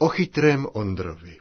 O chytrém Ondrovi.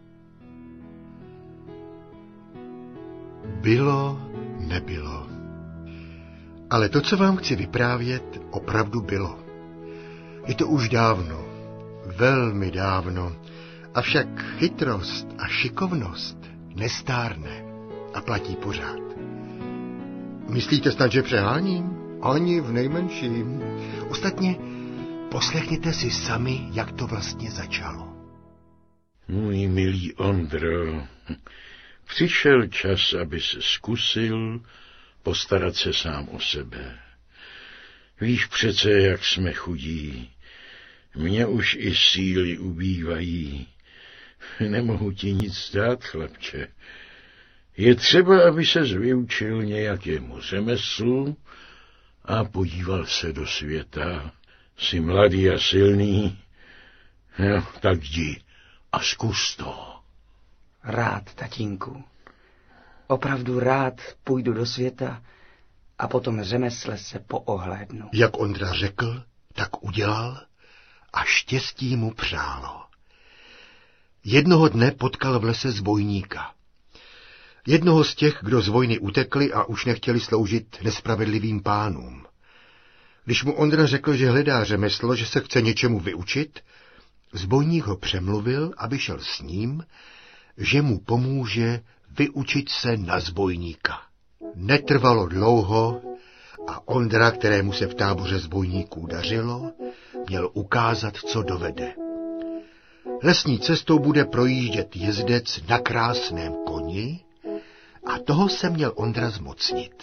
Bylo, nebylo. Ale to, co vám chci vyprávět, opravdu bylo. Je to už dávno, velmi dávno, avšak chytrost a šikovnost nestárne a platí pořád. Myslíte snad, že přeháním? Ani v nejmenším. Ostatně poslechněte si sami, jak to vlastně začalo. Můj milý Ondro, přišel čas, abys zkusil postarat se sám o sebe. Víš přece, jak jsme chudí. Mně už i síly ubývají. Nemohu ti nic dát, chlapče. Je třeba, aby ses vyučil nějakému řemeslu a podíval se do světa. Jsi mladý a silný. No, tak jdi a zkus to. Rád, tatínku. Opravdu rád půjdu do světa a potom řemesle se poohlédnu. Jak Ondra řekl, tak udělal a štěstí mu přálo. Jednoho dne potkal v lese zbojníka. Jednoho z těch, kdo z vojny utekli a už nechtěli sloužit nespravedlivým pánům. Když mu Ondra řekl, že hledá řemeslo, že se chce něčemu vyučit, zbojník ho přemluvil, aby šel s ním, že mu pomůže vyučit se na zbojníka. Netrvalo dlouho a Ondra, kterému se v táboře zbojníků dařilo, měl ukázat, co dovede. Lesní cestou bude projíždět jezdec na krásném koni a toho se měl Ondra zmocnit.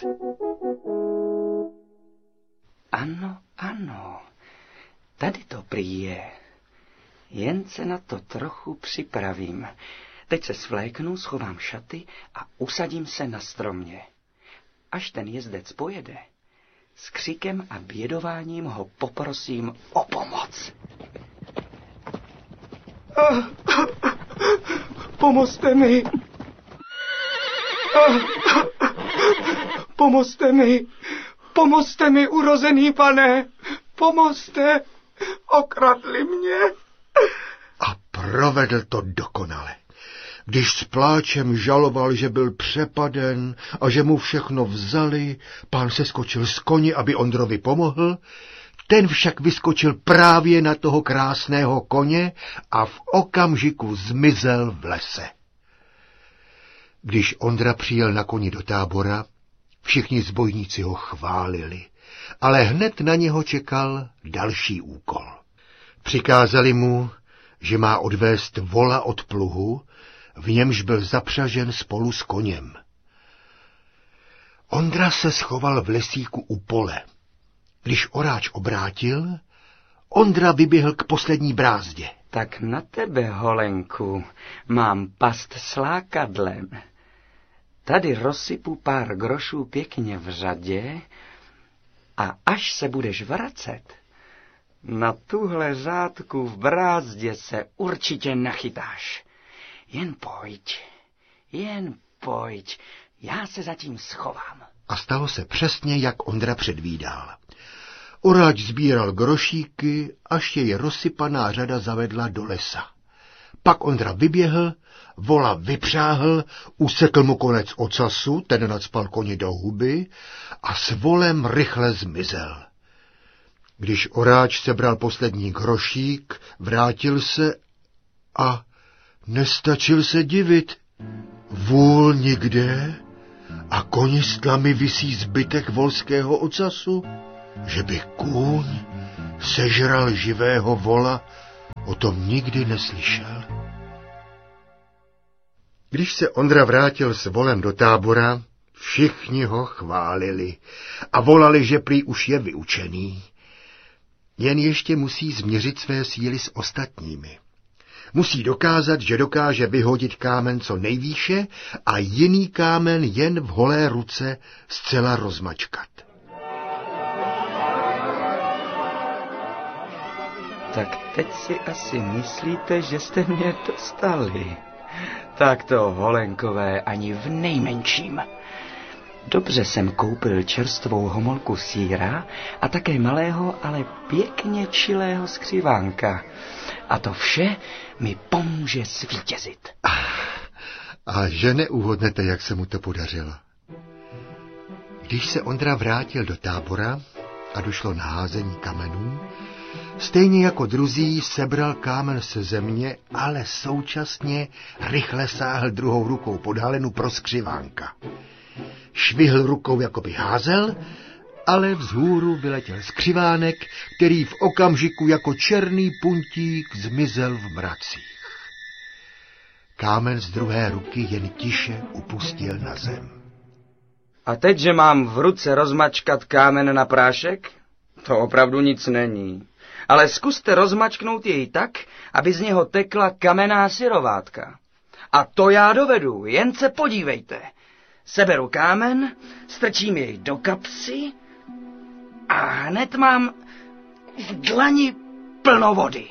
Ano, ano, tady to prý je. Jen se na to trochu připravím. Teď se svléknu, schovám šaty a usadím se na stromě. Až ten jezdec pojede, s křikem a bědováním ho poprosím o pomoc. Pomozte mi. Pomozte mi. Pomozte mi, urozený pane. Pomozte. Okradli mě. A provedl to dokonale. Když s pláčem žaloval, že byl přepaden a že mu všechno vzali, pán se skočil z koně, aby Ondrovi pomohl, ten však vyskočil právě na toho krásného koně a v okamžiku zmizel v lese. Když Ondra přijel na koni do tábora, všichni zbojníci ho chválili, ale hned na něho čekal další úkol. Přikázali mu, že má odvést vola od pluhu, v němž byl zapřažen spolu s koněm. Ondra se schoval v lesíku u pole. Když oráč obrátil, Ondra vyběhl k poslední brázdě. Tak na tebe, holenku, mám past s lákadlem. Tady rozsypu pár grošů pěkně v řadě a až se budeš vracet, na tuhle řádku v brázdě se určitě nachytáš. Jen pojď, já se zatím schovám. A stalo se přesně, jak Ondra předvídal. Oráč sbíral grošíky, až jej rozsypaná řada zavedla do lesa. Pak Ondra vyběhl, vola vypřáhl, usekl mu konec ocasu, ten nacpal koni do huby a s volem rychle zmizel. Když oráč sebral poslední grošík, vrátil se a nestačil se divit. Vůl nikde a koni s tlamy visí zbytek volského ocasu. Že by kůň sežral živého vola, o tom nikdy neslyšel. Když se Ondra vrátil s volem do tábora, všichni ho chválili a volali, že prý už je vyučený. Jen ještě musí změřit své síly s ostatními. Musí dokázat, že dokáže vyhodit kámen co nejvýše a jiný kámen jen v holé ruce zcela rozmačkat. Tak teď si asi myslíte, že jste mě dostali. Tak to, holenkové, ani v nejmenším. Dobře jsem koupil čerstvou homolku sýra a také malého, ale pěkně čilého skřivánka. A to vše mi pomůže zvítězit. A že neuhodnete, jak se mu to podařilo. Když se Ondra vrátil do tábora a došlo na házení kamenů, stejně jako druzí sebral kámen se země, ale současně rychle sáhl druhou rukou pod halenu pro skřivánka. Švihl rukou, jako by házel, ale vzhůru vyletěl skřivánek, který v okamžiku jako černý puntík zmizel v mracích. Kámen z druhé ruky jen tiše upustil na zem. A teď, že mám v ruce rozmačkat kámen na prášek? To opravdu nic není. Ale zkuste rozmačknout jej tak, aby z něho tekla kamenná syrovátka. A to já dovedu, jen se podívejte. Seberu kámen, strčím jej do kapsy a hned mám v dlani plno vody.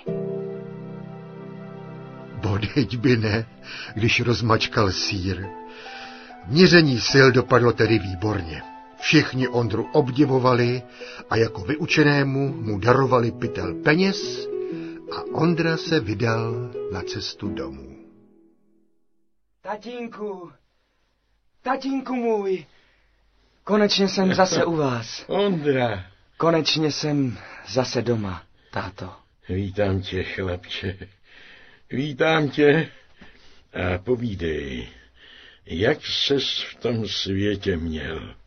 Bodeď by ne, když rozmačkal sýr. Měření sil dopadlo tedy výborně. Všichni Ondru obdivovali a jako vyučenému mu darovali pytel peněz a Ondra se vydal na cestu domů. Tatínku můj, konečně jsem zase u vás. Ondra. Konečně jsem zase doma, táto. Vítám tě, chlapče. Vítám tě a povídej, jak ses v tom světě měl.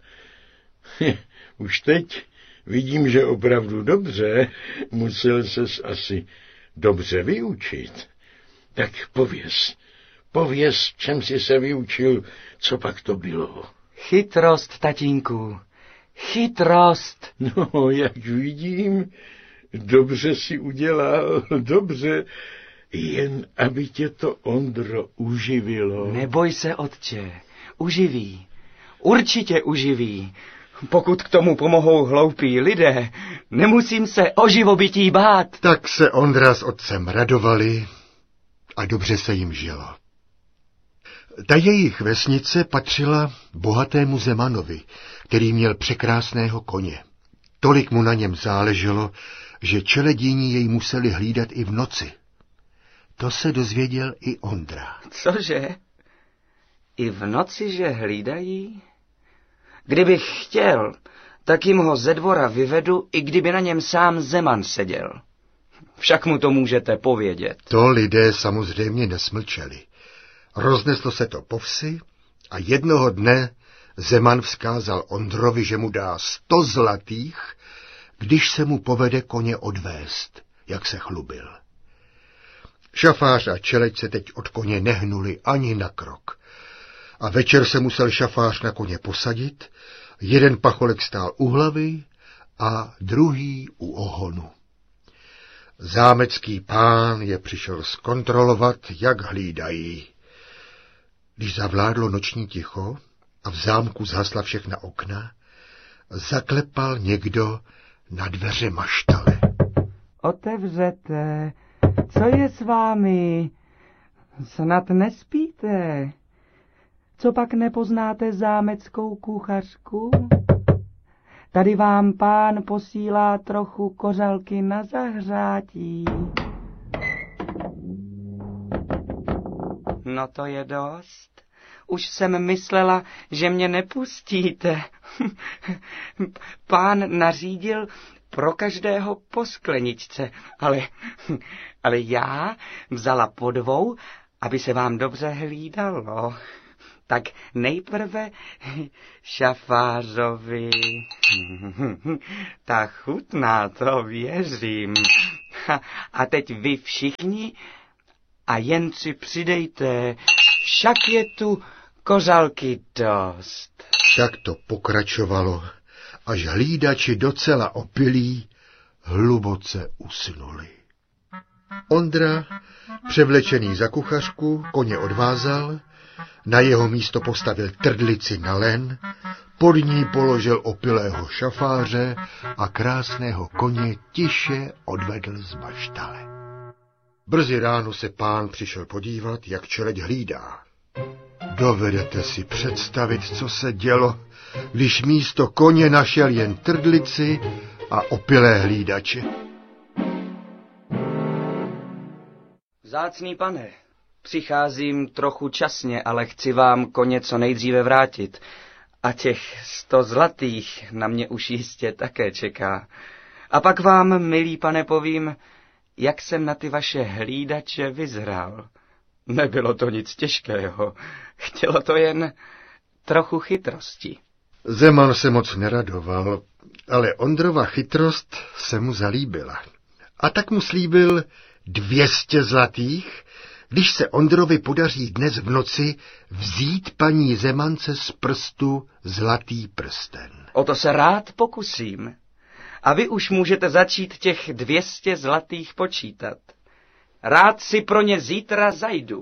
Už teď vidím, že opravdu dobře, musel ses asi dobře vyučit. Tak pověz, čem jsi se vyučil, co pak to bylo. Chytrost, tatínku, chytrost. No, jak vidím, dobře si udělal, dobře, jen aby tě to, Ondro, uživilo. Neboj se, otče, uživí, určitě uživí. Pokud k tomu pomohou hloupí lidé, nemusím se o živobytí bát. Tak se Ondra s otcem radovali a dobře se jim žilo. Ta jejich vesnice patřila bohatému Zemanovi, který měl překrásného koně. Tolik mu na něm záleželo, že čeledíni jej museli hlídat i v noci. To se dozvěděl i Ondra. Cože? I v noci, že hlídají? Kdybych chtěl, tak jim ho ze dvora vyvedu, i kdyby na něm sám Zeman seděl. Však mu to můžete povědět. To lidé samozřejmě nesmlčeli. Rozneslo se to po vsi a jednoho dne Zeman vzkázal Ondrovi, že mu dá 100 zlatých, když se mu povede koně odvést, jak se chlubil. Šafář a čeleď se teď od koně nehnuli ani na krok. A večer se musel šafář na koně posadit, jeden pacholek stál u hlavy a druhý u ohonu. Zámecký pán je přišel zkontrolovat, jak hlídají. Když zavládlo noční ticho a v zámku zhasla všechna okna, zaklepal někdo na dveře maštale. Otevřete, co je s vámi? Snad nespíte? Co pak nepoznáte zámeckou kuchařku? Tady vám pán posílá trochu kořalky na zahřátí. No to je dost. Už jsem myslela, že mě nepustíte. Pán nařídil pro každého po skleničce, ale já vzala po 2, aby se vám dobře hlídalo. Tak nejprve šafářovi. Tak chutná, to věřím. A teď vy všichni a jen si přidejte, však je tu kořalky dost. Tak to pokračovalo, až hlídači docela opilí hluboce usnuli. Ondra, převlečený za kuchařku, koně odvázal, na jeho místo postavil trdlici na len, pod ní položil opilého šafáře a krásného koně tiše odvedl z maštale. Brzy ráno se pán přišel podívat, jak čeleď hlídá. Dovedete si představit, co se dělo, když místo koně našel jen trdlici a opilé hlídače. Vzácný pane, přicházím trochu časně, ale chci vám koně co nejdříve vrátit. A těch 100 zlatých na mě už jistě také čeká. A pak vám, milý pane, povím, jak jsem na ty vaše hlídače vyzrál. Nebylo to nic těžkého, chtělo to jen trochu chytrosti. Zeman se moc neradoval, ale Ondrova chytrost se mu zalíbila. A tak mu slíbil 200 zlatých, když se Ondrovi podaří dnes v noci vzít paní Zemance z prstu zlatý prsten. O to se rád pokusím. A vy už můžete začít těch 200 zlatých počítat. Rád si pro ně zítra zajdu.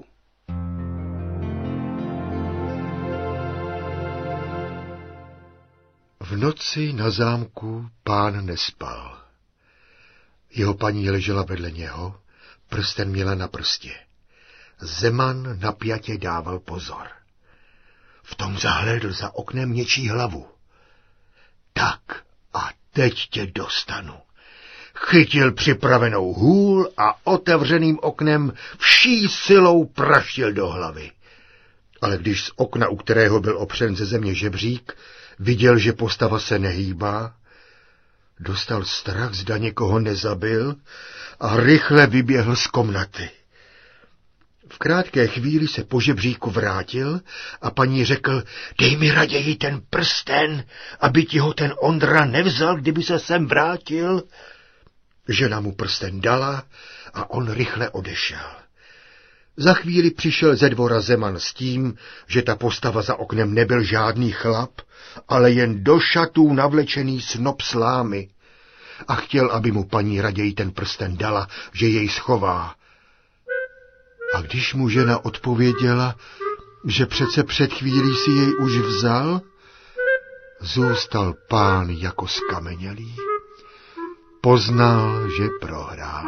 V noci na zámku pán nespal. Jeho paní ležela vedle něho, prsten měla na prstě. Zeman napjatě dával pozor. V tom zahlédl za oknem něčí hlavu. Tak a teď tě dostanu. Chytil připravenou hůl a otevřeným oknem vší silou praštil do hlavy. Ale když z okna, u kterého byl opřen ze země žebřík, viděl, že postava se nehýbá, dostal strach, zda někoho nezabil a rychle vyběhl z komnaty. V krátké chvíli se po žebříku vrátil a paní řekl, dej mi raději ten prsten, aby ti ho ten Ondra nevzal, kdyby se sem vrátil. Žena mu prsten dala a on rychle odešel. Za chvíli přišel ze dvora Zeman s tím, že ta postava za oknem nebyl žádný chlap, ale jen do šatů navlečený snop slámy. A chtěl, aby mu paní raději ten prsten dala, že jej schová. A když mu žena odpověděla, že přece před chvílí si jej už vzal, zůstal pán jako skamenělý. Poznal, že prohrál.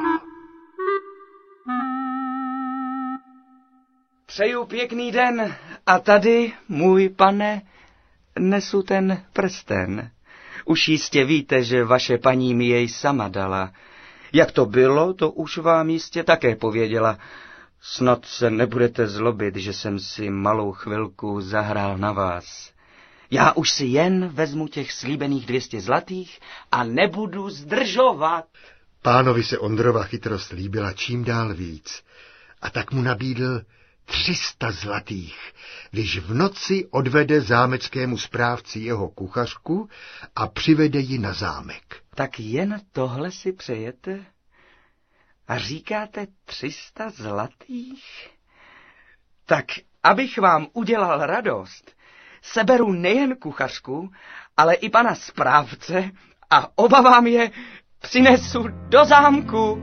Přeju pěkný den a tady, můj pane, nesu ten prsten. Už jistě víte, že vaše paní mi jej sama dala. Jak to bylo, to už vám jistě také pověděla. Snad se nebudete zlobit, že jsem si malou chvilku zahrál na vás. Já už si jen vezmu těch slíbených 200 zlatých a nebudu zdržovat. Pánovi se Ondrova chytrost líbila čím dál víc a tak mu nabídl 300 zlatých, když v noci odvede zámeckému správci jeho kuchařku a přivede ji na zámek. Tak jen tohle si přejete? A říkáte 300 zlatých? Tak, abych vám udělal radost, seberu nejen kuchařku, ale i pana správce a oba vám je přinesu do zámku.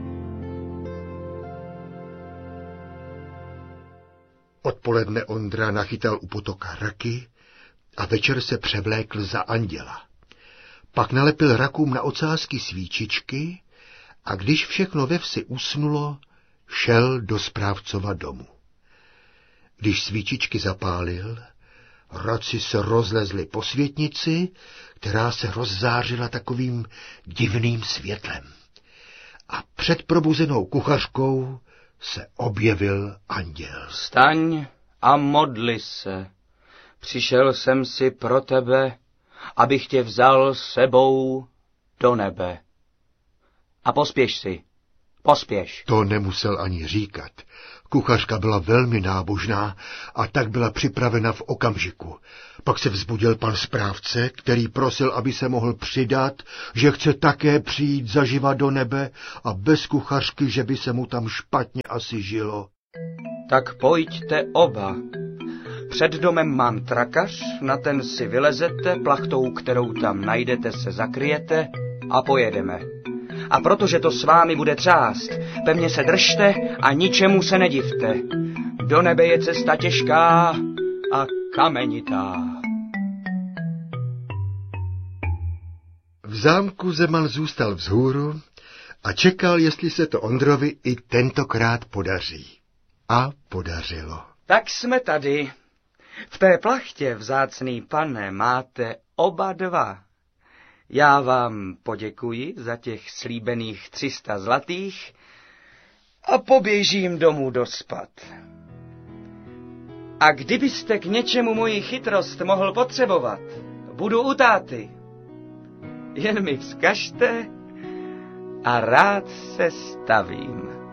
Odpoledne Ondra nachytal u potoka raky a večer se převlékl za anděla. Pak nalepil rakům na ocásky svíčičky a když všechno ve vsi usnulo, šel do správcova domu. Když svíčičky zapálil, raci se rozlezly po světnici, která se rozzářila takovým divným světlem. A před probuzenou kuchařkou se objevil anděl. Vstaň a modli se. Přišel jsem si pro tebe, abych tě vzal sebou do nebe. A pospěš si, pospěš. To nemusel ani říkat. Kuchařka byla velmi nábožná a tak byla připravena v okamžiku. Pak se vzbudil pan správce, který prosil, aby se mohl přidat, že chce také přijít zaživa do nebe a bez kuchařky, že by se mu tam špatně asi žilo. Tak pojďte oba. Před domem mám trakař, na ten si vylezete, plachtou, kterou tam najdete, se zakryjete a pojedeme. A protože to s vámi bude třást, pevně se držte a ničemu se nedivte. Do nebe je cesta těžká a kamenitá. V zámku Zeman zůstal vzhůru a čekal, jestli se to Ondrovi i tentokrát podaří. A podařilo. Tak jsme tady. V té plachtě, vzácný pane, máte oba dva. Já vám poděkuji za těch slíbených 300 zlatých a poběžím domů dospat. A kdybyste k něčemu moji chytrost mohl potřebovat, budu u táty. Jen mi vzkažte a rád se stavím.